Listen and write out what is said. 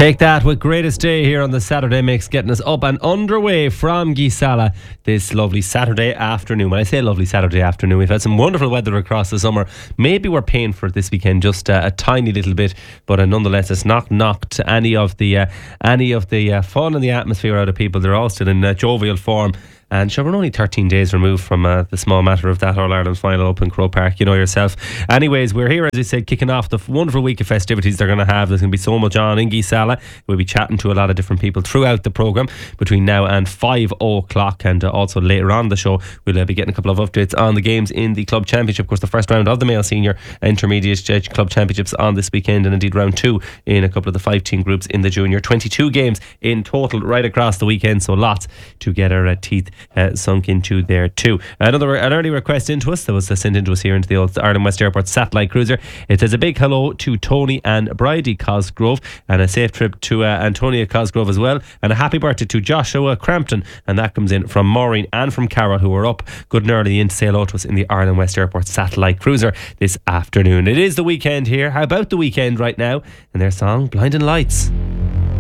Take that with Greatest Day here on the Saturday Mix, getting us up and underway from Gisala this lovely Saturday afternoon. When I say lovely Saturday afternoon, we've had some wonderful weather across the summer. Maybe we're paying for it this weekend just a tiny little bit, but nonetheless it's not knocked any of the fun and the atmosphere out of people. They're all still in jovial form. And sure, we're only 13 days removed from the small matter of that All-Ireland final up in Croke Park, you know yourself. Anyways, we're here, as I said, kicking off the wonderful week of festivities they're going to have. There's going to be so much on in Gisala. We'll be chatting to a lot of different people throughout the programme between now and 5 o'clock. And also later on the show, we'll be getting a couple of updates on the games in the Club Championship. Of course, the first round of the Male Senior Intermediate Club Championships on this weekend, and indeed round 2 in a couple of the 5-team groups in the Junior. 22 games in total right across the weekend, so lots to get our teeth sunk into there too. An early request into us that was sent into us here into the old Ireland West Airport satellite cruiser. It says a big hello to Tony and Bridie Cosgrove, and a safe trip to Antonia Cosgrove as well, and a happy birthday to Joshua Crampton, and that comes in from Maureen and from Carol, who are up good and early in to say hello to us in the Ireland West Airport satellite cruiser this afternoon. It is the weekend here. How about the weekend right now? And their song Blinding Lights.